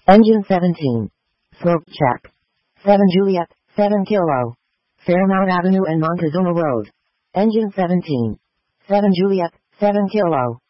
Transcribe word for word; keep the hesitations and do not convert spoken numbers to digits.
Engine seventeen. Slope check. seven Juliet, seven Kilo. Fairmount Avenue and Montezuma Road. Engine seventeen. seven Juliet, seven Kilo.